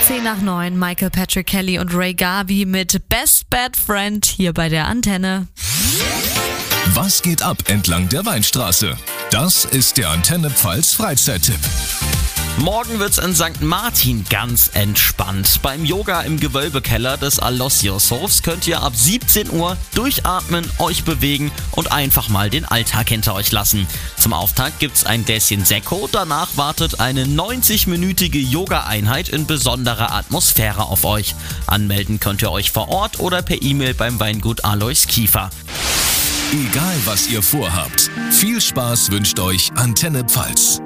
10:09, Michael Patrick Kelly und Ray Garvey mit Best Bad Friend hier bei der Antenne. Was geht ab entlang der Weinstraße? Das ist der Antenne Pfalz Freizeit-Tipp. Morgen wird's in St. Martin ganz entspannt. Beim Yoga im Gewölbekeller des Aloysiushofs könnt ihr ab 17 Uhr durchatmen, euch bewegen und einfach mal den Alltag hinter euch lassen. Zum Auftakt gibt's ein Gläschen Sekko, danach wartet eine 90-minütige Yoga-Einheit in besonderer Atmosphäre auf euch. Anmelden könnt ihr euch vor Ort oder per E-Mail beim Weingut Alois Kiefer. Egal was ihr vorhabt, viel Spaß wünscht euch Antenne Pfalz.